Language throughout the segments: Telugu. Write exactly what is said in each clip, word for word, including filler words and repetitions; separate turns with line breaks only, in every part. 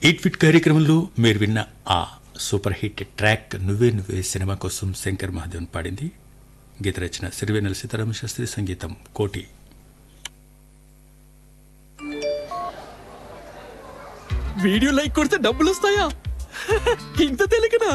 ఈట్ ఫిట్ కార్యక్రమంలో మీరు విన్న ఆ సూపర్ హిట్ ట్రాక్ నువ్వే నువ్వే సినిమా కోసం శంకర్ మహాదేవన్ పాడింది. గీత రచన సిరివేనెల సీతారామ శాస్త్రి, సంగీతం కోటి.
వీడియో లైక్ కొడితే డబ్బులు వస్తాయా? ఇంత తెలియకనా?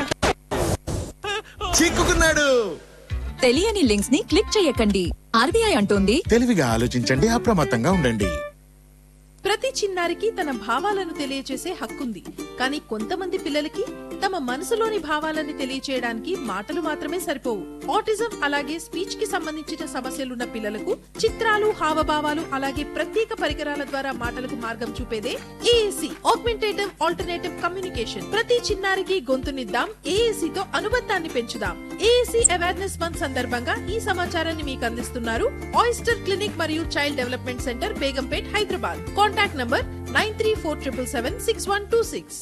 చిక్కుకున్నాడు.
తెలియని లింక్స్ ని క్లిక్ చేయకండి. ఆర్బీఐ అంటోంది,
తెలివిగా ఆలోచించండి, అప్రమత్తంగా ఉండండి.
ప్రతి చిన్నారికి తన భావాలను తెలియచేసే హక్కుంది. కానీ కొంతమంది పిల్లలకి తమ మనసులోని భావాలని తెలియచేయడానికి మాటలు మాత్రమే సరిపోవు. ఆటిజం అలాగే స్పీచ్ కి సంబంధించిన సమస్యలున్న పిల్లలకు చిత్రాలు, హావభావాలు అలాగే ప్రత్యేక పరికరాల ద్వారా మాటలకు మార్గం చూపేదే ఏఏసీ, ఆగ్మెంటేటివ్ ఆల్టర్నేటివ్ కమ్యూనికేషన్. ప్రతి చిన్నారికి గొంతునిద్దాం, ఏఏసీ తో అనుబంధాన్ని పెంచుదాం. ఏఏసీ అవేర్నెస్ మంత్ సందర్భంగా ఈ సమాచారాన్ని మీకు అందిస్తున్నారు ఆయిస్టర్ క్లినిక్ మరియు child development centre, Begumpet, Hyderabad. Contact number nine three four triple seven six one two six.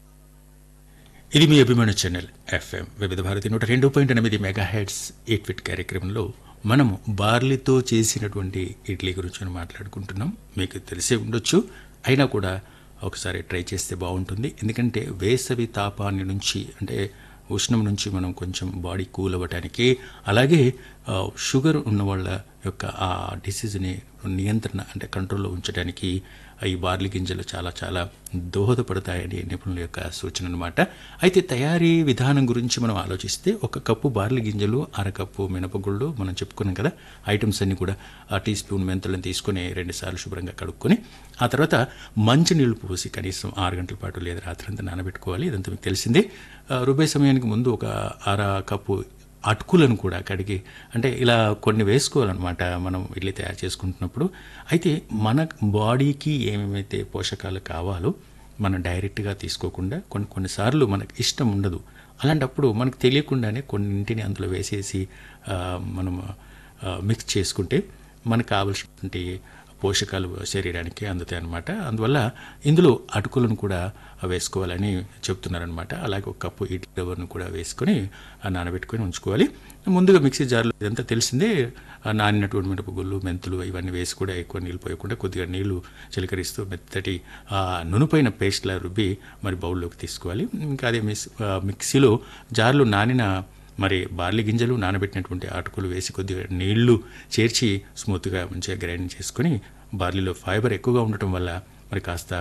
ఇది మీ అభిమాన ఛానల్ ఎఫ్ఎం వివిధ భారతి నూట రెండు పాయింట్ ఎనిమిది మెగా హెడ్స్ ఈట్ ఫిట్ కార్యక్రమంలో మనము బార్లీతో చేసినటువంటి ఇడ్లీ గురించి మాట్లాడుకుంటున్నాం. మీకు తెలిసే ఉండొచ్చు, అయినా కూడా ఒకసారి ట్రై చేస్తే బాగుంటుంది. ఎందుకంటే వేసవి తాపాన్ని నుంచి, అంటే ఉష్ణం నుంచి మనం కొంచెం బాడీ కూల్ అవ్వటానికి, అలాగే షుగర్ ఉన్న వాళ్ళ యొక్క ఆ డిసీజ్ని నియంత్రణ అంటే కంట్రోల్లో ఉంచడానికి ఈ బార్లీ గింజలు చాలా చాలా దోహదపడతాయని నిపుణుల యొక్క సూచన అనమాట. అయితే తయారీ విధానం గురించి మనం ఆలోచిస్తే ఒక కప్పు బార్లీ గింజలు, అరకప్పు మినపగుళ్ళు మనం చెప్పుకున్నాం కదా. ఐటమ్స్ అన్నీ కూడా ఆ టీ స్పూన్ మెంతులను తీసుకుని రెండుసార్లు శుభ్రంగా కడుక్కొని ఆ తర్వాత మంచి నీళ్లు పోసి కనీసం ఆరు గంటల పాటు లేదా రాత్రంతా నానబెట్టుకోవాలి. ఇదంతా మీకు తెలిసిందే. రుబ్బే సమయానికి ముందు ఒక అర కప్పు అటుకులను కూడా కడిగి, అంటే ఇలా కొన్ని వేసుకోవాలన్నమాట మనం ఇడ్లీ తయారు చేసుకుంటున్నప్పుడు. అయితే మన బాడీకి ఏమేమైతే పోషకాలు కావాలో మనం డైరెక్ట్గా తీసుకోకుండా కొన్ని కొన్నిసార్లు మనకు ఇష్టం ఉండదు. అలాంటప్పుడు మనకు తెలియకుండానే కొన్నింటిని అందులో వేసేసి మనం మిక్స్ చేసుకుంటే మనకు కావలసినటువంటి పోషకాలు శరీరానికి అందుతాయి అన్నమాట. అందువల్ల ఇందులో అటుకులను కూడా వేసుకోవాలని చెప్తున్నారనమాట. అలాగే ఒక కప్పు ఇడ్లీ రవ్వను కూడా వేసుకొని నానబెట్టుకొని ఉంచుకోవాలి. ముందుగా మిక్సీ జార్లో ఇదంతా తెలిసిందే, నానినటువంటి మినపగుళ్ళు, మెంతులు ఇవన్నీ వేసి కూడా ఎక్కువ నీళ్ళు పోయకుండా కొద్దిగా నీళ్లు చిలకరిస్తూ మెత్తటి నునుపైన పేస్ట్లా రుబ్బి మరి బౌల్లోకి తీసుకోవాలి. ఇంకా అదే మిక్స్ మిక్సీలో జార్లో నానిన మరి బార్లీ గింజలు, నానబెట్టినటువంటి అటుకులు వేసి కొద్దిగా నీళ్లు చేర్చి స్మూత్గా మంచిగా గ్రైండ్ చేసుకొని, బార్లీలో ఫైబర్ ఎక్కువగా ఉండటం వల్ల మరి కాస్త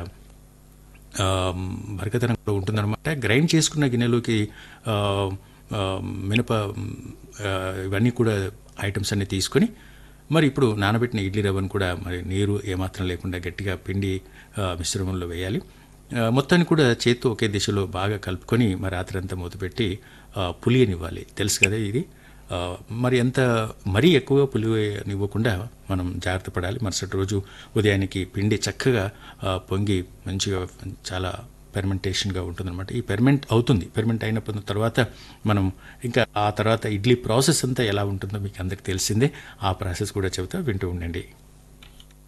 బరకతనం కూడా ఉంటుందన్నమాట. గ్రైండ్ చేసుకున్న గిన్నెలోకి మినప ఇవన్నీ కూడా ఐటమ్స్ అన్నీ తీసుకొని మరి ఇప్పుడు నానబెట్టిన ఇడ్లీ రవ్వను కూడా మరి నీరు ఏమాత్రం లేకుండా గట్టిగా పిండి మిశ్రమంలో వేయాలి. మొత్తాన్ని కూడా చేత్తో ఒకే దిశలో బాగా కలుపుకొని మరి రాత్రంతా మూతపెట్టి పులియనివ్వాలి. తెలుసు కదా ఇది. మరి ఎంత మరీ ఎక్కువగా పులియనివ్వకుండా మనం జాగ్రత్త పడాలి. మరుసటి రోజు ఉదయానికి పిండి చక్కగా పొంగి మంచిగా చాలా పెర్మెంటేషన్గా ఉంటుందన్నమాట. ఈ పెర్మెంట్ అవుతుంది. పెర్మెంట్ అయినప్పుడు తర్వాత మనం ఇంకా ఆ తర్వాత ఇడ్లీ ప్రాసెస్ అంతా ఎలా ఉంటుందో మీకు అందరికి తెలిసిందే. ఆ ప్రాసెస్ కూడా చెబుతా, వింటూ ఉండండి.